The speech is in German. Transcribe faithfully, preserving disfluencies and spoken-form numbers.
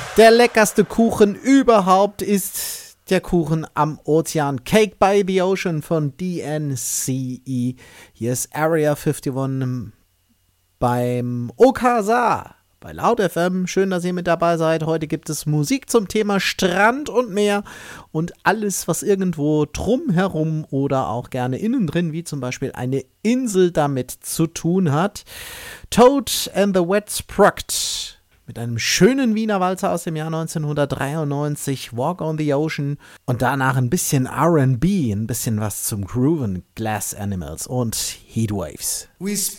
Der leckerste Kuchen überhaupt ist der Kuchen am Ozean. Cake by the Ocean von D N C E. Hier ist Area einundfünfzig beim O K S A. Bei Laut F M, schön, dass ihr mit dabei seid. Heute gibt es Musik zum Thema Strand und Meer und alles, was irgendwo drumherum oder auch gerne innen drin, wie zum Beispiel eine Insel, damit zu tun hat. Toad and the Wet Sprocket mit einem schönen Wiener Walzer aus dem Jahr neunzehnhundertdreiundneunzig, Walk on the Ocean und danach ein bisschen R and B, ein bisschen was zum Grooven, Glass Animals und Heatwaves. We